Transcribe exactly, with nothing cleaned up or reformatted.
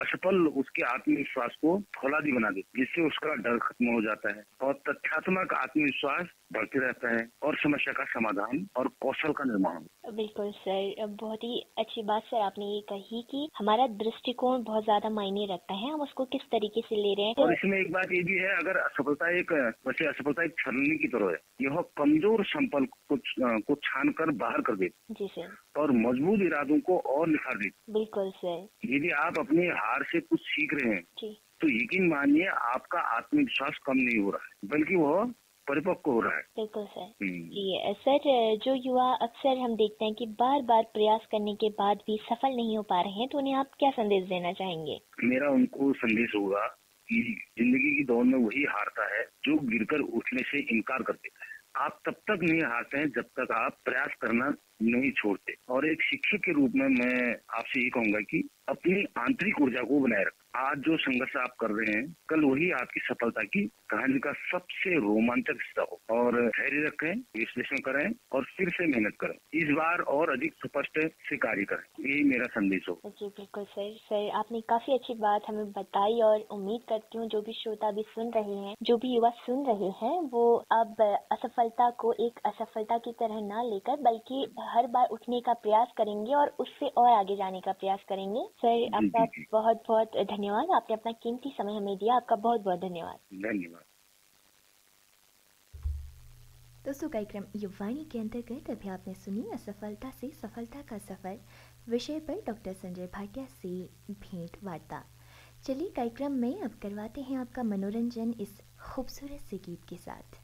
असफल उसके आत्मविश्वास को फौलादी बना देती, जिससे उसका डर खत्म हो जाता है और तथ्यात्मक आत्मविश्वास बढ़ते रहता है और समस्या का समाधान और कौशल का निर्माण। बिल्कुल सर, बहुत ही अच्छी बात सर आपने ये कही कि हमारा दृष्टिकोण बहुत ज्यादा मायने रखता है, हम उसको किस तरीके से ले रहे हैं। और इसमें एक बात ये भी है, अगर असफलता एक वैसे असफलता एक छलनी की तरह है, यह कमजोर संपल को को छान कर बाहर कर देती जी सर, और मजबूत इरादों को और निखार देती। बिल्कुल सर। यदि आप अपनी हार से कुछ सीख रहे हैं जी, तो यकीन मानिए आपका आत्मविश्वास कम नहीं हो रहा है, बल्कि वह परिपक्व हो रहा है। बिल्कुल सर। जी सर, जो युवा अक्सर हम देखते हैं कि बार बार प्रयास करने के बाद भी सफल नहीं हो पा रहे हैं, तो उन्हें आप क्या संदेश देना चाहेंगे? मेरा उनको संदेश होगा कि जिंदगी की दौड़ में वही हारता है जो गिरकर उठने से इनकार कर देता है। आप तब तक नहीं हारते हैं जब तक आप प्रयास करना नहीं छोड़ते। और एक शिक्षक के रूप में मैं आपसे ये कहूंगा कि अपनी आंतरिक ऊर्जा को बनाए रखें। आज जो संघर्ष आप कर रहे हैं, कल वही आपकी सफलता की कहानी का सबसे रोमांचक हिस्सा हो। और धैर्य रखें, विश्लेषण करें और फिर से मेहनत करें। इस बार और अधिक स्पष्ट से कार्य करें, यही मेरा संदेश हो। जी बिल्कुल सर। सर आपने काफी अच्छी बात हमें बताई और उम्मीद करती हूँ जो भी श्रोता भी सुन रहे हैं, जो भी युवा सुन रहे हैं, वो अब असफलता को एक असफलता की तरह ना लेकर बल्कि हर बार उठने का प्रयास करेंगे और उससे और आगे जाने का प्रयास करेंगे। सर आपका बहुत बहुत धन्यवाद, आपने अपना कीमती समय हमें दिया, आपका बहुत बहुत धन्यवाद। धन्यवाद। दोस्तों, कार्यक्रम युवाणी के अंतर्गत अभी आपने सुनी असफलता से सफलता का सफर विषय पर डॉक्टर संजय भाटिया से भेंट वार्ता। चलिए कार्यक्रम में अब करवाते हैं आपका मनोरंजन इस खूबसूरत से गीत के साथ।